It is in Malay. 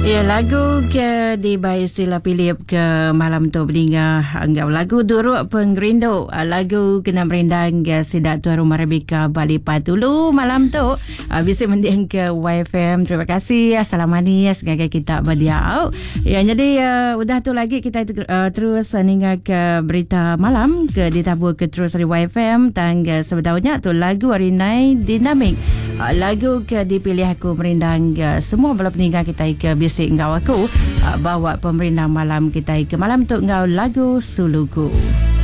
Ya, lagu ke di baik istilah Philip ke malam tu berdengar anggap lagu Duruk Penggerindu, lagu kena merindang Sidak Tuan Rumah Rebecca Bali Patulu malam tu bisa mending ke YFM. Terima kasih. Assalamualaikum segagai kita berdiau. Ya, jadi udah tu lagi kita terus ninggal ke berita malam ke ditabur ke terus dari YFM tangga sebetulnya tu lagu Arinai Dinamik. Lagu ke dipilih aku merindang semua bala peninggal kita ke bisik engkau aku bawa pemerintah malam kita ke malam tu engkau lagu Suluku.